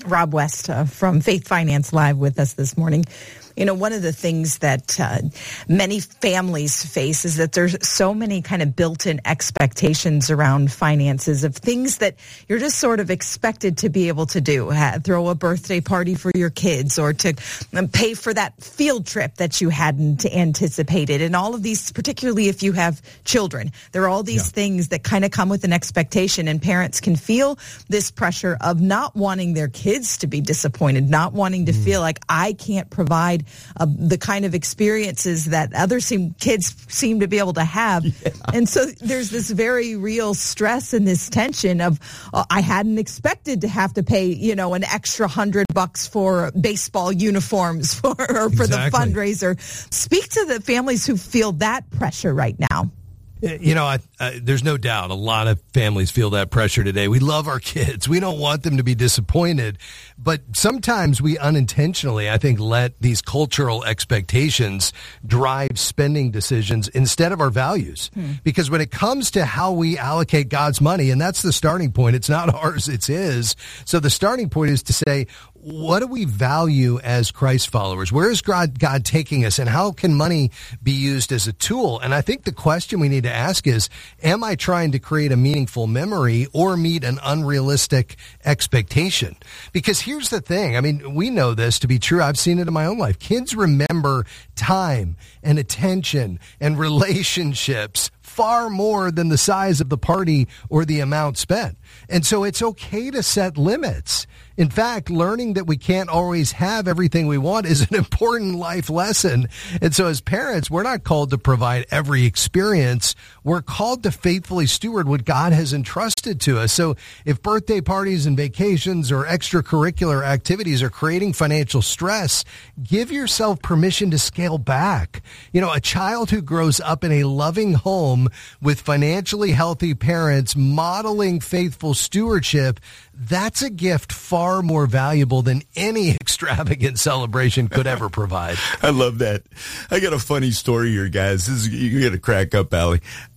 Rob West from Faith Finance Live with us this morning. You know, one of the things that many families face is that there's so many kind of built-in expectations around finances of things that you're just sort of expected to be able to do. Throw a birthday party for your kids, or to pay for that field trip that you hadn't anticipated. And all of these, particularly if you have children, there are all these things that kind of come with an expectation, and parents can feel this pressure of not wanting their kids to be disappointed, not wanting to feel like I can't provide the kind of experiences that other kids seem to be able to have. Yeah. And so there's this very real stress and this tension of, I hadn't expected to have to pay, an extra $100 for baseball uniforms for the fundraiser. Speak to the families who feel that pressure right now. There's no doubt a lot of families feel that pressure today. We love our kids. We don't want them to be disappointed. But sometimes we unintentionally, I think, let these cultural expectations drive spending decisions instead of our values. Because when it comes to how we allocate God's money, and that's the starting point, it's not ours, it's His. So the starting point is to say, what do we value as Christ followers? Where is God taking us, and how can money be used as a tool? And I think the question we need to ask is, am I trying to create a meaningful memory or meet an unrealistic expectation? Because here's the thing. I mean, we know this to be true. I've seen it in my own life. Kids remember time and attention and relationships far more than the size of the party or the amount spent. And so it's okay to set limits. In fact, learning that we can't always have everything we want is an important life lesson. And so as parents, we're not called to provide every experience. We're called to faithfully steward what God has entrusted to us. So if birthday parties and vacations or extracurricular activities are creating financial stress, give yourself permission to scale back. A child who grows up in a loving home with financially healthy parents modeling faithful stewardship, that's a gift far more valuable than any extravagant celebration could ever provide. I love that. I got a funny story here, guys. You're going to crack up, Allie.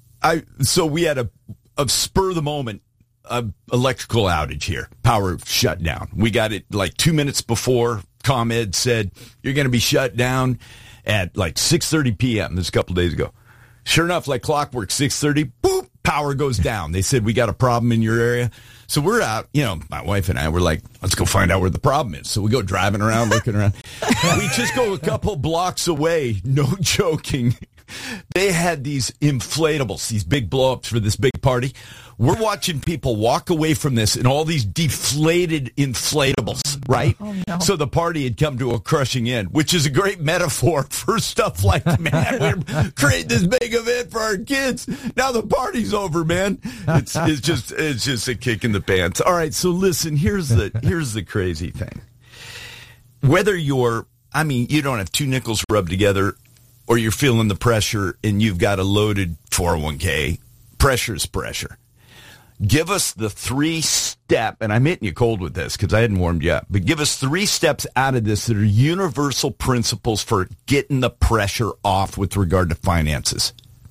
So we had a spur of the moment electrical outage here. Power shut down. We got it like 2 minutes before. ComEd said, you're going to be shut down at like 6:30 p.m. This a couple days ago. Sure enough, like clockwork, 6:30, boop, power goes down. They said, we got a problem in your area. So we're out, my wife and I were like, let's go find out where the problem is. So we go driving around, looking around. We just go a couple blocks away, no joking. They had these inflatables, these big blow-ups for this big party. We're watching people walk away from this in all these deflated inflatables, right? Oh, no. So the party had come to a crushing end, which is a great metaphor for stuff like, man, we're creating this big event for our kids. Now the party's over, man. It's just a kick in the pants. All right, so listen, here's the crazy thing. Whether you don't have two nickels rubbed together, or you're feeling the pressure and you've got a loaded 401k, pressure's pressure. Give us the 3-step, and I'm hitting you cold with this because I hadn't warmed you up, but give us 3 steps out of this that are universal principles for getting the pressure off with regard to finances.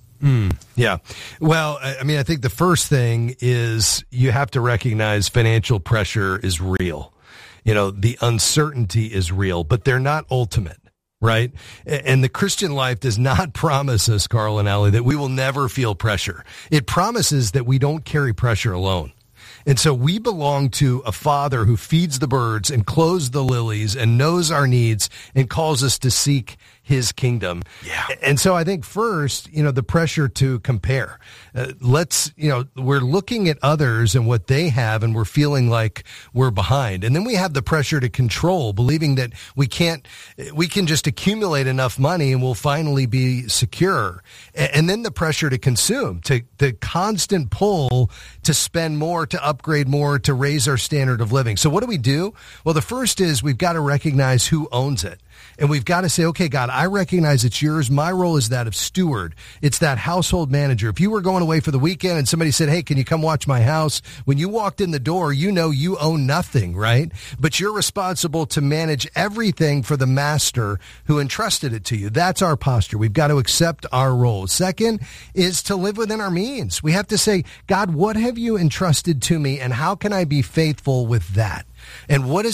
Yeah. Well, I think the first thing is you have to recognize financial pressure is real. The uncertainty is real, but they're not ultimate. Right? And the Christian life does not promise us, Carl and Allie, that we will never feel pressure. It promises that we don't carry pressure alone. And so we belong to a Father who feeds the birds and clothes the lilies and knows our needs and calls us to seek His kingdom. Yeah. And so I think first, the pressure to compare. We're looking at others and what they have, and we're feeling like we're behind. And then we have the pressure to control, believing that we can just accumulate enough money and we'll finally be secure. And then the pressure to consume, the constant pull to spend more, to upgrade more, to raise our standard of living. So what do we do? Well, the first is we've got to recognize who owns it. And we've got to say, okay, God, I recognize it's yours. My role is that of steward. It's that household manager. If you were going away for the weekend and somebody said, hey, can you come watch my house? When you walked in the door, you own nothing, right? But you're responsible to manage everything for the master who entrusted it to you. That's our posture. We've got to accept our role. Second is to live within our means. We have to say, God, what have you entrusted to me, and how can I be faithful with that? And what is